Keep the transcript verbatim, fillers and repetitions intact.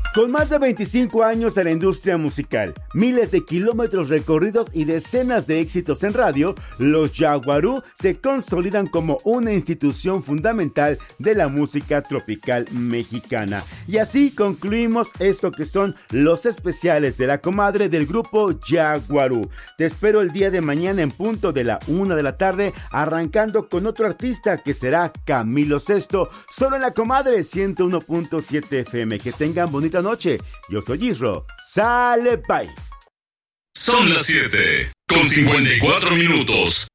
Con más de veinticinco años en la industria musical, miles de kilómetros recorridos y decenas de éxitos en radio, los Yaguarú se consolidan como una institución fundamental de la música tropical mexicana. Y así concluimos esto que son los especiales de la comadre del grupo Yaguarú. Te espero el día de mañana en punto de la una de la tarde, arrancando con otro artista que será Camilo Sesto, solo en la comadre ciento uno punto siete F M. Que tengan bonita noche. Yo soy Isro. Sale, bye. Son las siete con cincuenta y cuatro minutos.